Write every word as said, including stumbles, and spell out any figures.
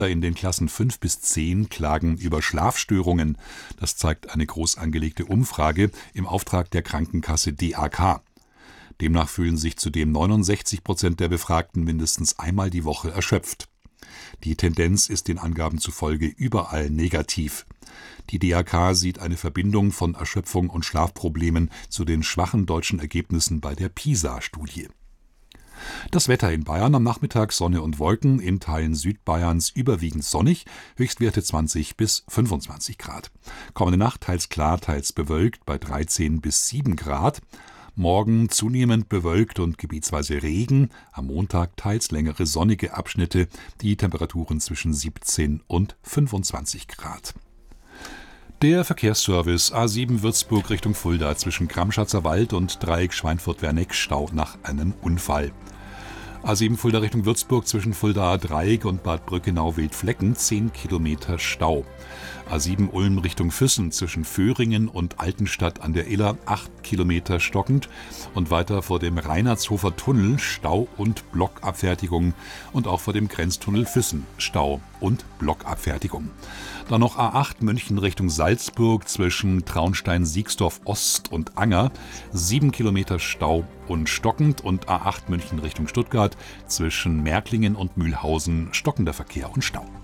In den Klassen fünf bis zehn klagen über Schlafstörungen. Das zeigt eine groß angelegte Umfrage im Auftrag der Krankenkasse D A K. Demnach fühlen sich zudem neunundsechzig Prozent der Befragten mindestens einmal die Woche erschöpft. Die Tendenz ist den Angaben zufolge überall negativ. Die D A K sieht eine Verbindung von Erschöpfung und Schlafproblemen zu den schwachen deutschen Ergebnissen bei der PISA-Studie. Das Wetter in Bayern: am Nachmittag Sonne und Wolken, in Teilen Südbayerns überwiegend sonnig, Höchstwerte zwanzig bis fünfundzwanzig Grad. Kommende Nacht teils klar, teils bewölkt bei dreizehn bis sieben Grad. Morgen zunehmend bewölkt und gebietsweise Regen, am Montag teils längere sonnige Abschnitte, die Temperaturen zwischen siebzehn und fünfundzwanzig Grad. Der Verkehrsservice: A sieben Würzburg Richtung Fulda zwischen Kramschatzer Wald und Dreieck Schweinfurt-Werneck Stau nach einem Unfall. A sieben Fulda Richtung Würzburg zwischen Fuldaer Dreieck und Bad Brückenau-Wildflecken zehn Kilometer Stau. A sieben Ulm Richtung Füssen zwischen Föhringen und Altenstadt an der Iller acht Kilometer stockend und weiter vor dem Reinhardshofer Tunnel Stau und Blockabfertigung und auch vor dem Grenztunnel Füssen Stau und Blockabfertigung. Dann noch A acht München Richtung Salzburg zwischen Traunstein-Siegsdorf Ost und Anger sieben Kilometer Stau und stockend und A acht München Richtung Stuttgart zwischen Märklingen und Mühlhausen stockender Verkehr und Stau.